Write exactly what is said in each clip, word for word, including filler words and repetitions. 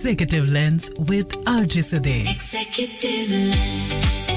Executive Lens with R J Sade. Executive Lens.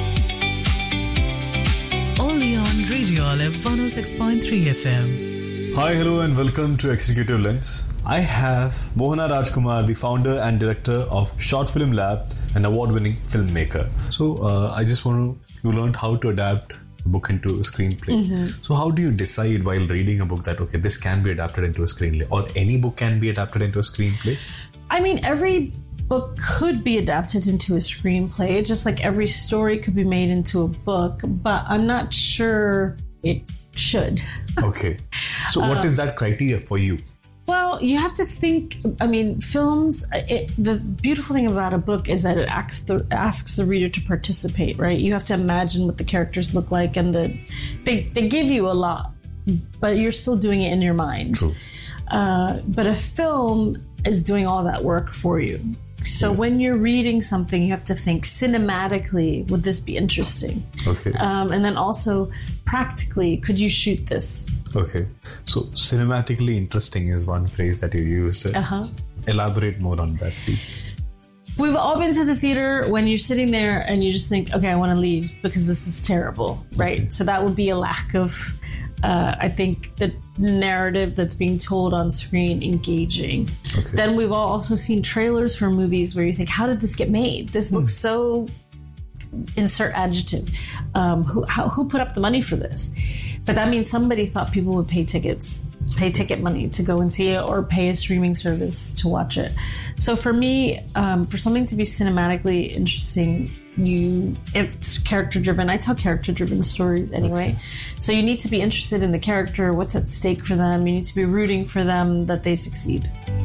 Only on Radio Olive one oh six point three F M. Hi, hello and welcome to Executive Lens. I have Mohana Rajkumar, the founder and director of Short Film Lab, an award-winning filmmaker. So uh, I just want to, you learned how to adapt a book into a screenplay. Mm-hmm. So how do you decide while reading a book that, okay, this can be adapted into a screenplay, or any book can be adapted into a screenplay? I mean, every book could be adapted into a screenplay, just like every story could be made into a book, but I'm not sure it should. Okay. So what um, is that criteria for you? Well, you have to think, I mean, films, it, the beautiful thing about a book is that it asks the, asks the reader to participate, right? You have to imagine what the characters look like, and the they, they give you a lot, but you're still doing it in your mind. True. Uh, but a film is doing all that work for you. So yeah. When you're reading something, you have to think cinematically, would this be interesting? Okay. Um, and then also practically, could you shoot this? Okay. So cinematically interesting is one phrase that you used. Uh-huh. Elaborate more on that, please. We've all been to the theater when you're sitting there and you just think, okay, I want to leave because this is terrible, right? Okay. So that would be a lack of, uh, I think, the narrative that's being told on screen engaging. Okay. Then we've all also seen trailers for movies where you think, how did this get made? This looks hmm. so, insert adjective. Um, who, how, who put up the money for this? But that means somebody thought people would pay tickets, pay ticket money to go and see it, or pay a streaming service to watch it. So for me, um, for something to be cinematically interesting, you it's character driven. I tell character driven stories anyway. So you need to be interested in the character, what's at stake for them. You need to be rooting for them that they succeed.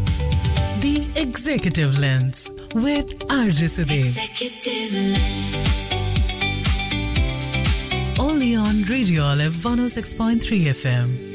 The Executive Lens with R J Sade. Executive Lens. Only on Radio Olive one oh six point three F M.